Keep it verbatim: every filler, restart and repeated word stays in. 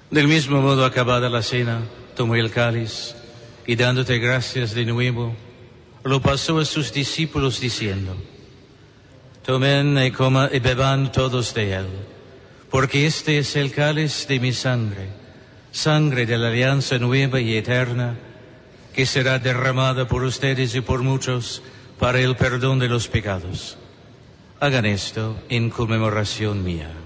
Del mismo modo, acabada la cena, tomó el cáliz y dándote gracias de nuevo, lo pasó a sus discípulos diciendo: Tomen y coman y beban todos de él, porque este es el cáliz de mi sangre, sangre de la alianza nueva y eterna, que será derramada por ustedes y por muchos para el perdón de los pecados. Hagan esto en conmemoración mía.